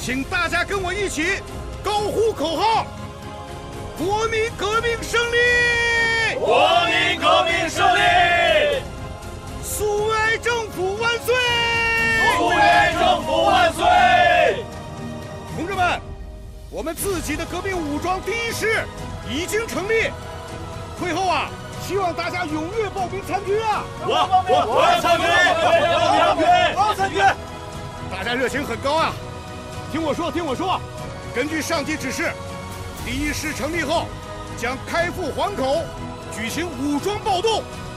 请大家跟我一起高呼口号：国民革命胜利！ 国民革命胜利！ 苏维埃政府万岁！ 苏维埃政府万岁！ 同志们，我们自己的革命武装第一师已经成立，会后希望大家踊跃报名参军啊！ 我要参军！我要参军！ 大家热情很高啊！听我说，根据上级指示，第一师成立后，将开赴环口，举行武装暴动，